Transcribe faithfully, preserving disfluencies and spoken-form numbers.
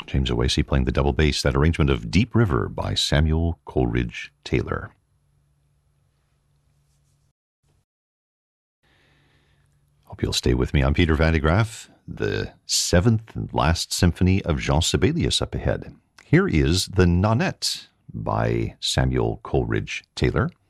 James Oasis playing the double bass, that arrangement of Deep River by Samuel Coleridge Taylor. Hope you'll stay with me. I'm Peter Van de Graaff. The seventh and last symphony of Jean Sibelius up ahead. Here is the Nonet by Samuel Coleridge Taylor.